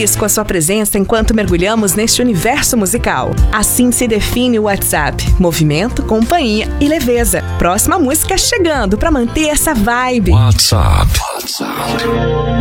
feliz com a sua presença enquanto mergulhamos neste universo musical. Assim se define o WhatsApp: movimento, companhia e leveza. Próxima música chegando para manter essa vibe. WhatsApp.